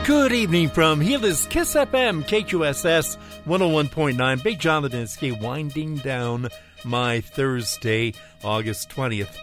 Good evening from Healers Kiss FM, KQSS 101.9. Big John Ladinsky winding down my Thursday, August 20th,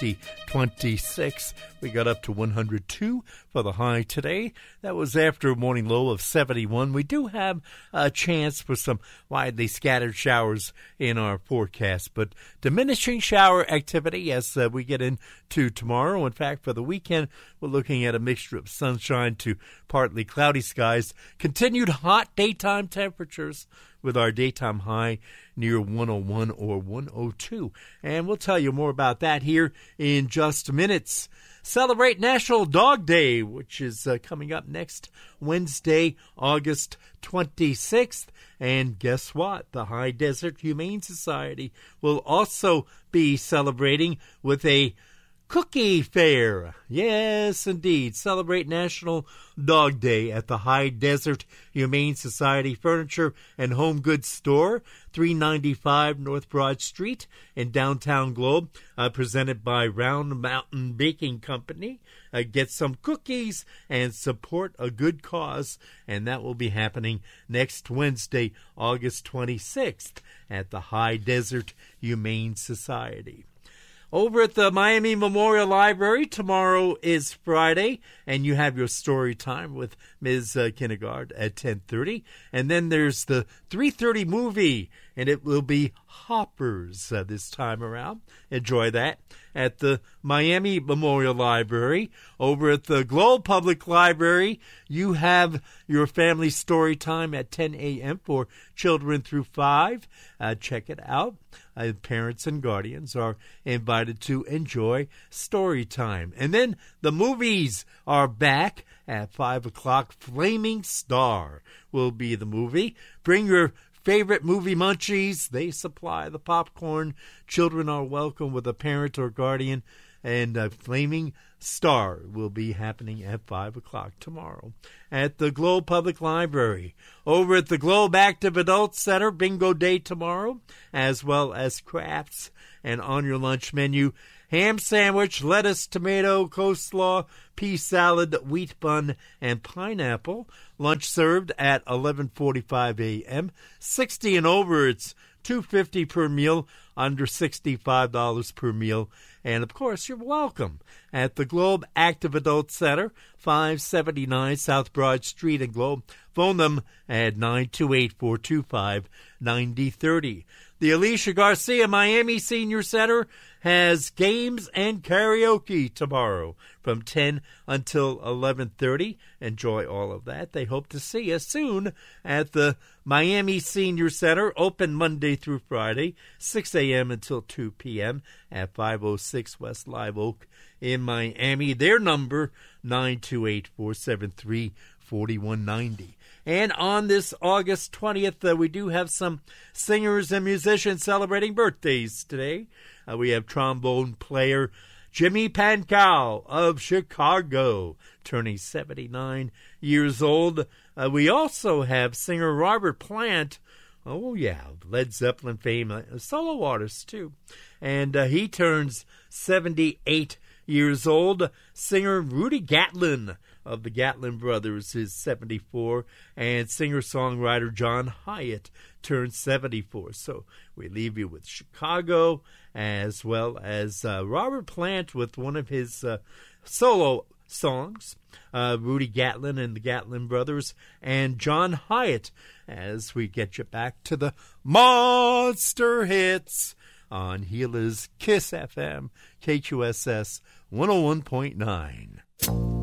2026. We got up to 102 for the high today. That was after a morning low of 71. We do have a chance for some widely scattered showers in our forecast, but diminishing shower activity as we get into tomorrow. In fact, for the weekend, we're looking at a mixture of sunshine to partly cloudy skies, continued hot daytime temperatures with our daytime high near 101 or 102. And we'll tell you more about that here in just minutes. Celebrate National Dog Day, which is coming up next Wednesday, August 26th. And guess what? The High Desert Humane Society will also be celebrating with a cookie fair. Yes, indeed. Celebrate National Dog Day at the High Desert Humane Society Furniture and Home Goods Store, 395 North Broad Street in downtown Globe, presented by Round Mountain Baking Company. Get some cookies and support a good cause, and that will be happening next Wednesday, August 26th at the High Desert Humane Society. Over at the Miami Memorial Library, tomorrow is Friday, and you have your story time with Ms. Kinnegard at 10:30. And then there's the 3:30 movie, and it will be Hoppers this time around. Enjoy that at the Miami Memorial Library. Over at the Globe Public Library, you have your family story time at 10 a.m. for children through 5. Check it out. Parents and guardians are invited to enjoy story time. And then the movies are back at 5 o'clock. Flaming Star will be the movie. Bring your favorite movie munchies. They supply the popcorn. Children are welcome with a parent or guardian. And Flaming Star will be happening at 5 o'clock tomorrow at the Globe Public Library. Over at the Globe Active Adult Center, Bingo Day tomorrow, as well as crafts. And on your lunch menu, ham sandwich, lettuce, tomato, coleslaw, pea salad, wheat bun, and pineapple. Lunch served at 11:45 a.m. 60 and over, it's $2.50 per meal, under $65 per meal. And, of course, you're welcome at the Globe Active Adult Center, 579 South Broad Street in Globe. Phone them at 928-425-9030. The Alicia Garcia Miami Senior Center has games and karaoke tomorrow from 10 until 11:30. Enjoy all of that. They hope to see you soon at the Miami Senior Center, open Monday through Friday, 6 a.m. until 2 p.m. at 506 West Live Oak in Miami. Their number, 928-473-4190. And on this August 20th, we do have some singers and musicians celebrating birthdays today. We have trombone player Jimmy Pankow of Chicago, turning 79 years old. We also have singer Robert Plant. Oh, yeah, Led Zeppelin fame, a solo artist, too. And he turns 78 years old. Singer Rudy Gatlin of the Gatlin Brothers is 74, and singer-songwriter John Hyatt turns 74. So we leave you with Chicago, as well as Robert Plant with one of his solo songs, Rudy Gatlin and the Gatlin Brothers, and John Hyatt, as we get you back to the monster hits on Healers Kiss FM, KQSS 101.9.